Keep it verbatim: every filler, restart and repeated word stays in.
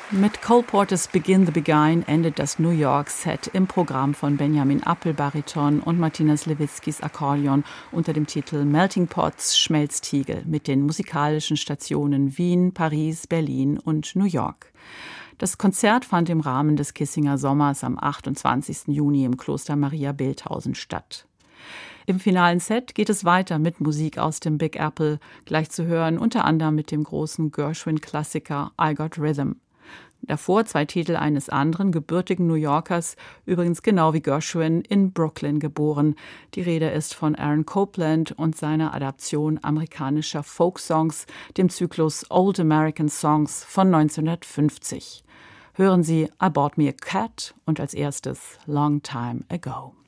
Mit Cole Porters Begin the Beguine endet das New York-Set im Programm von Benjamin Appel Bariton und Martina Sliwickis Akkordeon unter dem Titel Melting Pots Schmelztiegel mit den musikalischen Stationen Wien, Paris, Berlin und New York. Das Konzert fand im Rahmen des Kissinger Sommers am achtundzwanzigsten Juni im Kloster Maria Bilthausen statt. Im finalen Set geht es weiter mit Musik aus dem Big Apple, gleich zu hören unter anderem mit dem großen Gershwin-Klassiker I Got Rhythm. Davor zwei Titel eines anderen gebürtigen New Yorkers, übrigens genau wie Gershwin in Brooklyn geboren. Die Rede ist von Aaron Copland und seiner Adaption amerikanischer Folksongs, dem Zyklus Old American Songs von neunzehnhundertfünfzig. Hören Sie I Bought Me a Cat und als erstes Long Time Ago.